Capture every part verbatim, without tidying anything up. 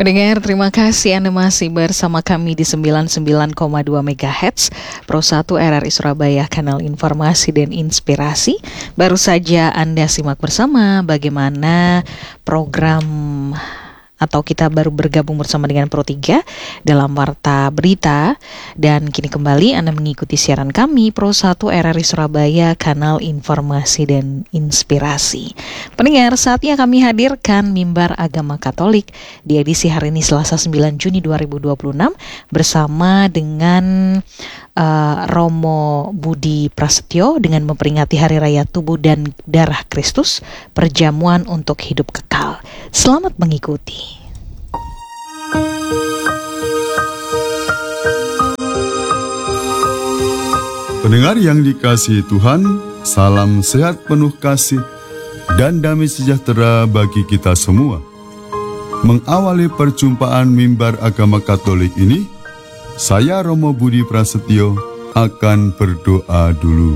Pendengar, terima kasih Anda masih bersama kami di sembilan puluh sembilan koma dua megahertz Pro satu R R I Surabaya, kanal informasi dan inspirasi. Baru saja Anda simak bersama bagaimana program atau kita baru bergabung bersama dengan Pro tiga dalam Warta Berita, dan kini kembali Anda mengikuti siaran kami Pro satu R R I Surabaya, kanal informasi dan inspirasi. Pendengar, saatnya kami hadirkan Mimbar Agama Katolik di edisi hari ini Selasa sembilan Juni dua ribu dua puluh enam bersama dengan uh, Romo Budi Prasetyo dengan memperingati Hari Raya Tubuh dan Darah Kristus, perjamuan untuk hidup kekal. Selamat mengikuti. Pendengar yang dikasihi Tuhan, salam sehat penuh kasih dan damai sejahtera bagi kita semua. Mengawali perjumpaan Mimbar Agama Katolik ini, saya Romo Budi Prasetyo akan berdoa dulu.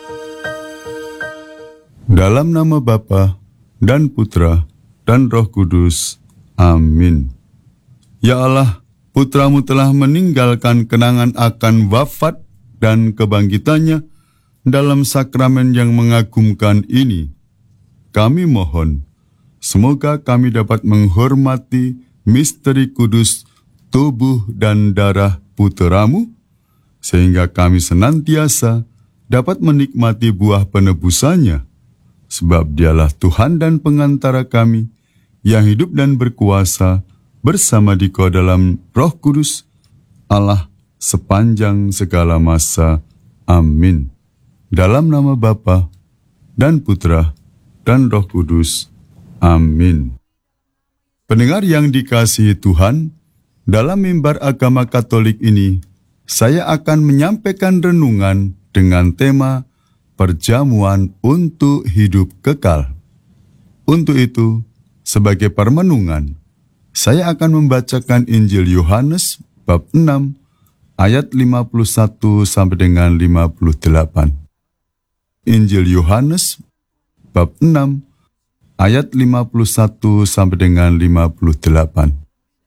Dalam nama Bapa dan Putra dan Roh Kudus. Amin. Ya Allah, Putra-Mu telah meninggalkan kenangan akan wafat dan kebangkitannya dalam sakramen yang mengagumkan ini. Kami mohon, semoga kami dapat menghormati misteri kudus tubuh dan darah Putra-Mu, sehingga kami senantiasa dapat menikmati buah penebusannya, sebab Dialah Tuhan dan pengantara kami, yang hidup dan berkuasa bersama Dikau dalam Roh Kudus, Allah sepanjang segala masa. Amin. Dalam nama Bapa dan Putra dan Roh Kudus. Amin. Pendengar yang dikasihi Tuhan, dalam Mimbar Agama Katolik ini, saya akan menyampaikan renungan dengan tema perjamuan untuk hidup kekal. Untuk itu, sebagai permenungan, saya akan membacakan Injil Yohanes bab enam ayat lima puluh satu sampai dengan lima puluh delapan. Injil Yohanes bab enam ayat lima puluh satu sampai dengan lima puluh delapan.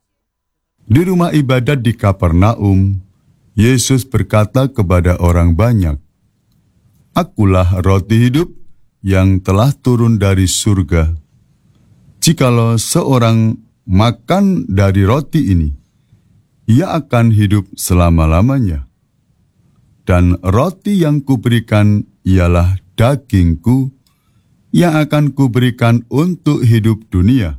Di rumah ibadat di Kapernaum, Yesus berkata kepada orang banyak, "Akulah roti hidup yang telah turun dari surga. Jikalau seorang makan dari roti ini, ia akan hidup selama-lamanya. Dan roti yang kuberikan ialah dagingku yang akan kuberikan untuk hidup dunia."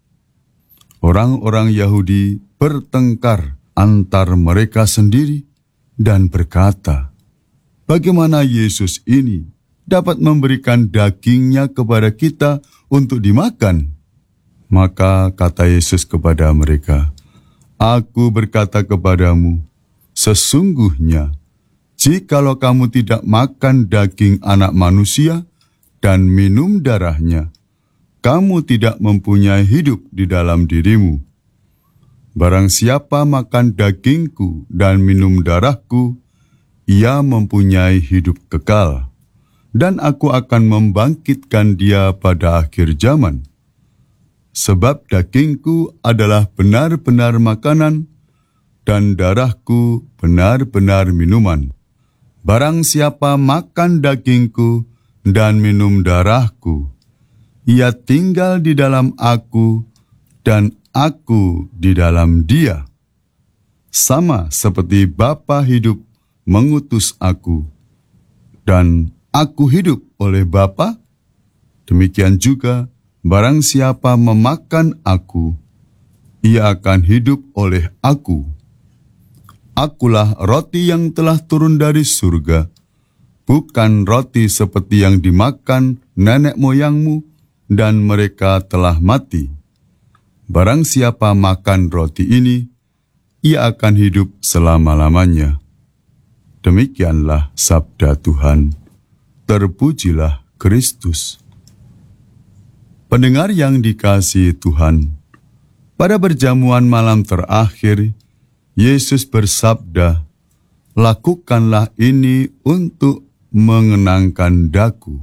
Orang-orang Yahudi bertengkar antar mereka sendiri dan berkata, "Bagaimana Yesus ini dapat memberikan dagingnya kepada kita untuk dimakan?" Maka kata Yesus kepada mereka, "Aku berkata kepadamu, sesungguhnya, jikalau kamu tidak makan daging Anak Manusia dan minum darahnya, kamu tidak mempunyai hidup di dalam dirimu. Barang siapa makan dagingku dan minum darahku, ia mempunyai hidup kekal, dan aku akan membangkitkan dia pada akhir zaman. Sebab dagingku adalah benar-benar makanan, dan darahku benar-benar minuman. Barang siapa makan dagingku dan minum darahku, ia tinggal di dalam aku, dan aku di dalam dia. Sama seperti Bapa hidup mengutus aku, dan aku hidup oleh Bapa, demikian juga barang siapa memakan aku, ia akan hidup oleh aku. Akulah roti yang telah turun dari surga, bukan roti seperti yang dimakan nenek moyangmu, dan mereka telah mati. Barang siapa makan roti ini, ia akan hidup selama-lamanya." Demikianlah sabda Tuhan. Terpujilah Kristus. Pendengar yang dikasihi Tuhan, pada perjamuan malam terakhir, Yesus bersabda, "Lakukanlah ini untuk mengenangkan daku."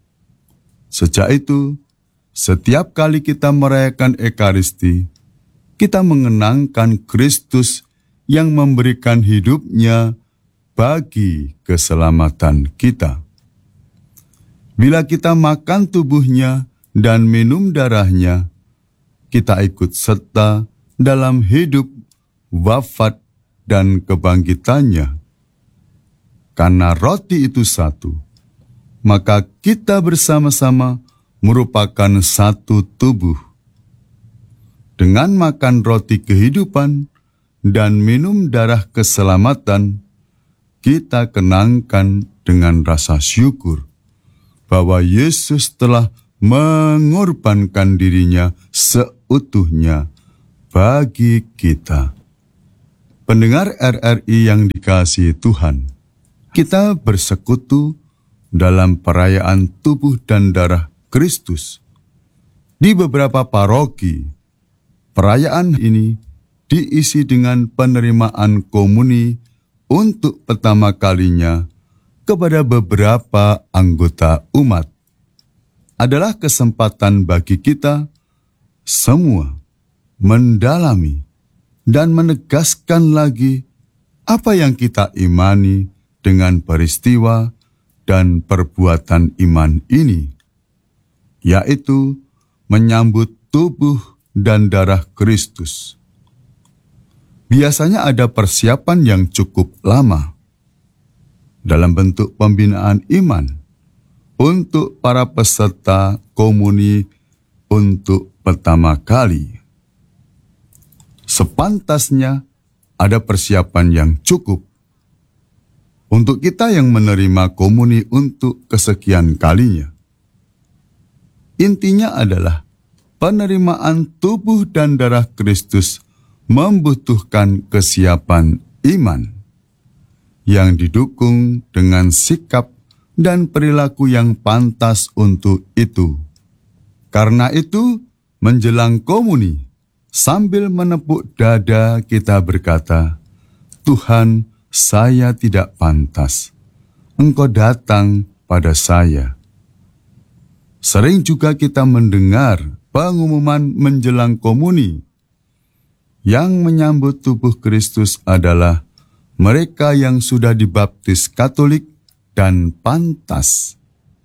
Sejak itu, setiap kali kita merayakan Ekaristi, kita mengenangkan Kristus yang memberikan hidupnya bagi keselamatan kita. Bila kita makan tubuhnya dan minum darahnya, kita ikut serta dalam hidup, wafat, dan kebangkitannya. Karena roti itu satu, maka kita bersama-sama merupakan satu tubuh. Dengan makan roti kehidupan dan minum darah keselamatan, kita kenangkan dengan rasa syukur bahwa Yesus telah mengorbankan dirinya seutuhnya bagi kita. Pendengar R R I yang dikasihi Tuhan, kita bersekutu dalam perayaan tubuh dan darah Kristus. Di beberapa paroki, perayaan ini diisi dengan penerimaan komuni untuk pertama kalinya kepada beberapa anggota umat. Adalah kesempatan bagi kita semua mendalami dan menegaskan lagi apa yang kita imani dengan peristiwa dan perbuatan iman ini, yaitu menyambut tubuh dan darah Kristus. Biasanya ada persiapan yang cukup lama dalam bentuk pembinaan iman untuk para peserta komuni untuk pertama kali. Sepantasnya ada persiapan yang cukup untuk kita yang menerima komuni untuk kesekian kalinya. Intinya adalah penerimaan tubuh dan darah Kristus membutuhkan kesiapan iman yang didukung dengan sikap dan perilaku yang pantas untuk itu. Karena itu, menjelang komuni, sambil menepuk dada kita berkata, "Tuhan, saya tidak pantas. Engkau datang pada saya." Sering juga kita mendengar pengumuman menjelang komuni. Yang menyambut tubuh Kristus adalah mereka yang sudah dibaptis Katolik dan pantas.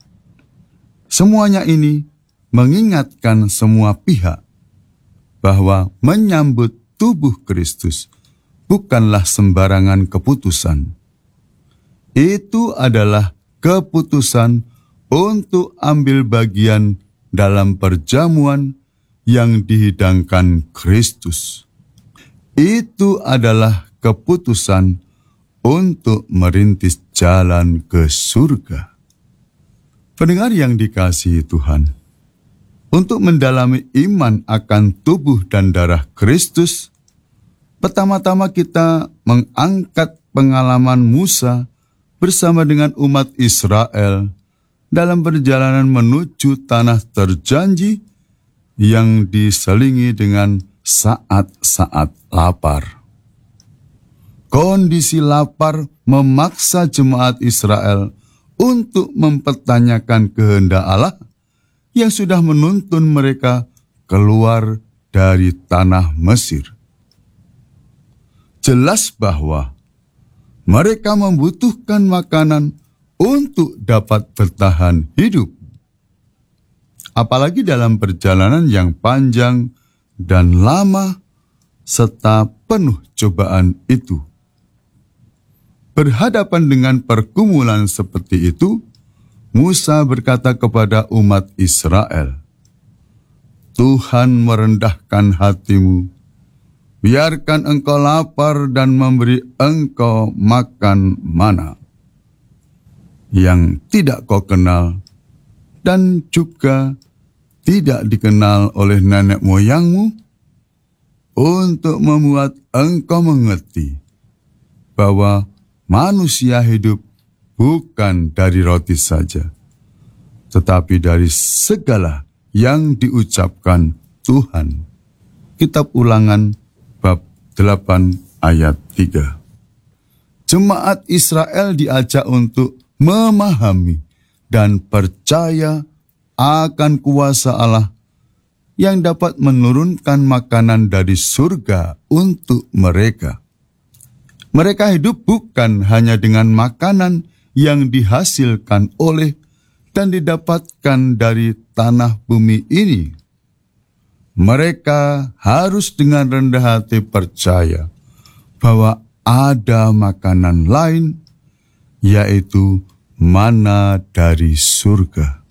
Semuanya ini mengingatkan semua pihak bahwa menyambut tubuh Kristus bukanlah sembarangan keputusan. Itu adalah keputusan untuk ambil bagian dalam perjamuan yang dihidangkan Kristus. Itu adalah keputusan untuk merintis jalan ke surga. Pendengar yang dikasihi Tuhan, untuk mendalami iman akan tubuh dan darah Kristus, pertama-tama kita mengangkat pengalaman Musa bersama dengan umat Israel dalam perjalanan menuju tanah terjanji yang diselingi dengan saat-saat lapar. Kondisi lapar memaksa jemaat Israel untuk mempertanyakan kehendak Allah yang sudah menuntun mereka keluar dari tanah Mesir. Jelas bahwa mereka membutuhkan makanan untuk dapat bertahan hidup. Apalagi dalam perjalanan yang panjang dan lama serta penuh cobaan itu. Berhadapan dengan pergumulan seperti itu, Musa berkata kepada umat Israel, "Tuhan merendahkan hatimu, biarkan engkau lapar dan memberi engkau makan mana yang tidak kau kenal dan juga tidak dikenal oleh nenek moyangmu, untuk membuat engkau mengerti bahwa manusia hidup bukan dari roti saja, tetapi dari segala yang diucapkan Tuhan." Kitab Ulangan bab delapan ayat tiga. Jemaat Israel diajak untuk memahami dan percaya akan kuasa Allah yang dapat menurunkan makanan dari surga untuk mereka. Mereka hidup bukan hanya dengan makanan yang dihasilkan oleh dan didapatkan dari tanah bumi ini. Mereka harus dengan rendah hati percaya bahwa ada makanan lain, yaitu mana dari surga.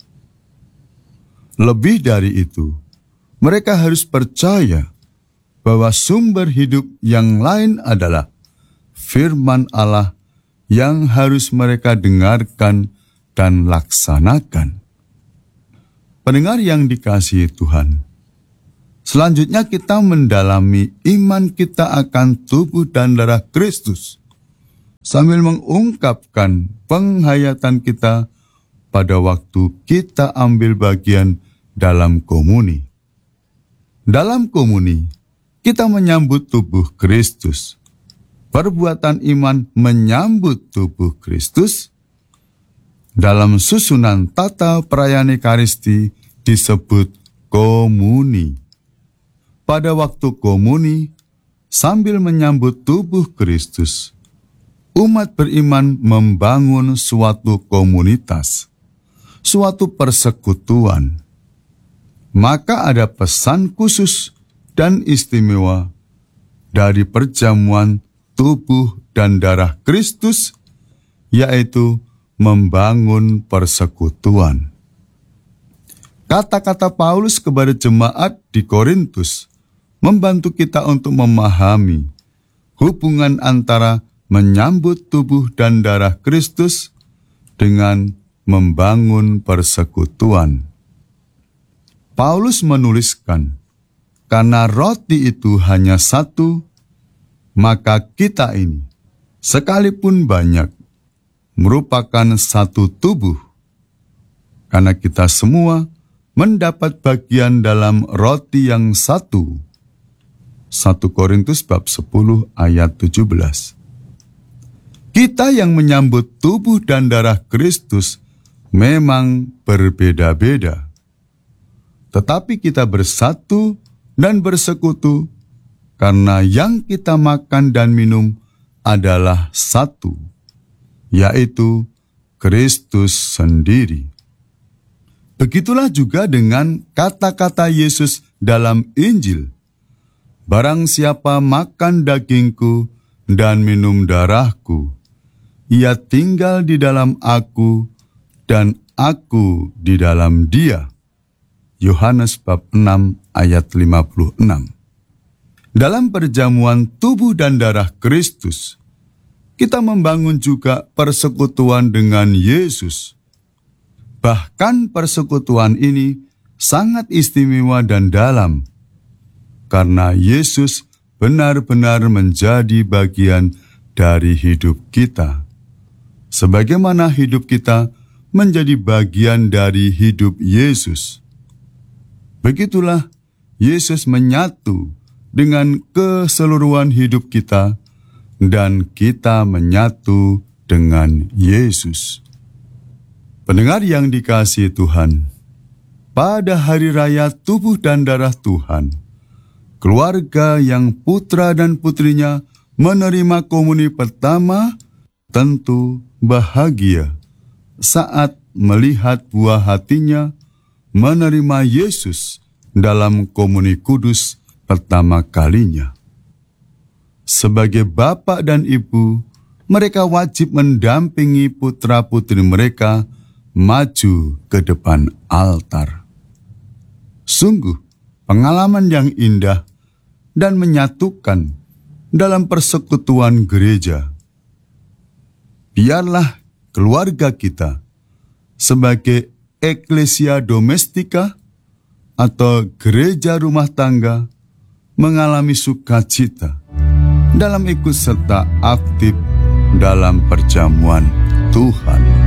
Lebih dari itu, mereka harus percaya bahwa sumber hidup yang lain adalah firman Allah yang harus mereka dengarkan dan laksanakan. Pendengar yang dikasihi Tuhan, selanjutnya kita mendalami iman kita akan tubuh dan darah Kristus, sambil mengungkapkan penghayatan kita pada waktu kita ambil bagian dalam komuni. Dalam komuni, kita menyambut tubuh Kristus. Perbuatan iman menyambut tubuh Kristus. Dalam susunan tata perayaan Ekaristi disebut komuni. Pada waktu komuni, sambil menyambut tubuh Kristus, umat beriman membangun suatu komunitas, suatu persekutuan. Maka ada pesan khusus dan istimewa dari perjamuan tubuh dan darah Kristus, yaitu membangun persekutuan. Kata-kata Paulus kepada jemaat di Korintus membantu kita untuk memahami hubungan antara menyambut tubuh dan darah Kristus dengan membangun persekutuan. Paulus menuliskan, karena roti itu hanya satu, maka kita ini, sekalipun banyak, merupakan satu tubuh, karena kita semua mendapat bagian dalam roti yang satu. satu Korintus bab sepuluh ayat tujuh belas. Kita yang menyambut tubuh dan darah Kristus memang berbeda-beda, tetapi kita bersatu dan bersekutu karena yang kita makan dan minum adalah satu, yaitu Kristus sendiri. Begitulah juga dengan kata-kata Yesus dalam Injil. Barang siapa makan dagingku dan minum darahku, ia tinggal di dalam aku dan aku di dalam dia. Yohanes bab enam ayat lima puluh enam. Dalam perjamuan tubuh dan darah Kristus, kita membangun juga persekutuan dengan Yesus. Bahkan persekutuan ini sangat istimewa dan dalam, karena Yesus benar-benar menjadi bagian dari hidup kita, sebagaimana hidup kita menjadi bagian dari hidup Yesus. Begitulah Yesus menyatu dengan keseluruhan hidup kita, dan kita menyatu dengan Yesus. Pendengar yang dikasihi Tuhan, pada hari raya tubuh dan darah Tuhan, keluarga yang putra dan putrinya menerima komuni pertama tentu bahagia saat melihat buah hatinya menerima Yesus dalam komuni kudus pertama kalinya. Sebagai bapak dan ibu, mereka wajib mendampingi putra-putri mereka maju ke depan altar. Sungguh, pengalaman yang indah dan menyatukan dalam persekutuan gereja. Biarlah keluarga kita sebagai eklesia domestika atau gereja rumah tangga mengalami sukacita dalam ikut serta aktif dalam perjamuan Tuhan.